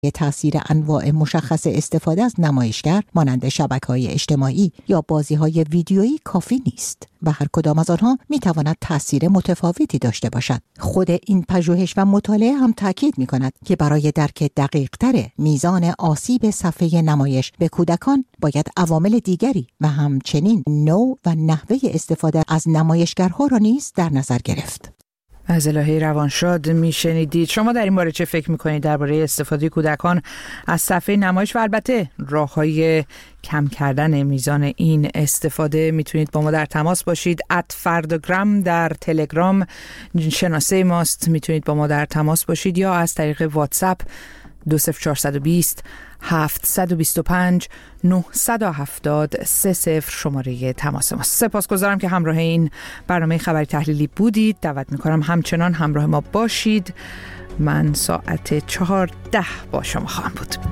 تاثیر انواع مشخص استفاده از نمایشگر مانند شبکه‌های اجتماعی یا بازی‌های ویدیویی کافی نیست و هر کدام از آنها می‌تواند تاثیر متفاوتی داشته باشد. خود این پژوهش و مطالعه هم تاکید می‌کند که برای درک دقیق‌تر میزان آسیب صفحه نمایش به کودکان باید عوامل دیگری و همچنین نوع و نحوه استفاده از نمایشگرها را نیز در نظر گرفت. از الهه روانشاد میشنیدید. شما در این باره چه فکر میکنید درباره استفاده کودکان از صفحه نمایش و البته راه‌های کم کردن میزان این استفاده؟ میتونید با ما در تماس باشید. @فرداگرام در تلگرام شناسه ماست. میتونید با ما در تماس باشید یا از طریق واتساپ 20420 725 970 30 شماره تماس ماست. سپاسگزارم که همراه این برنامه خبری تحلیلی بودید. دعوت میکنم همچنان همراه ما باشید. من ساعت 14 با شما خواهم بود.